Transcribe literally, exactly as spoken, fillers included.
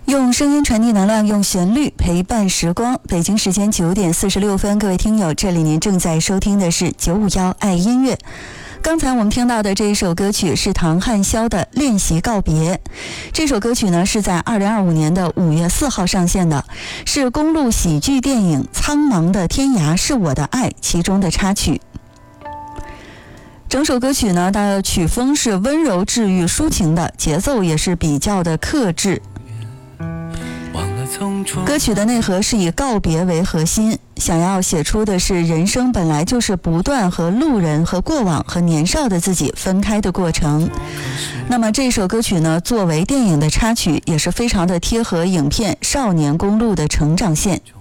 用声音传递能量，用旋律陪伴时光。北京时间九点四十六分，各位听友，这里您正在收听的是九五幺爱音乐。刚才我们听到的这一首歌曲是唐汉霄的《练习告别》。这首歌曲呢是在二零二五年的五月四号上线的，是公路喜剧电影《苍茫的天涯是我的爱》其中的插曲。整首歌曲呢，它的曲风是温柔治愈抒情的，节奏也是比较的克制。歌曲的内核是以告别为核心，想要写出的是人生本来就是不断和路人和过往和年少的自己分开的过程。那么这首歌曲呢，作为电影的插曲，也是非常的贴合影片《少年公路》的成长线。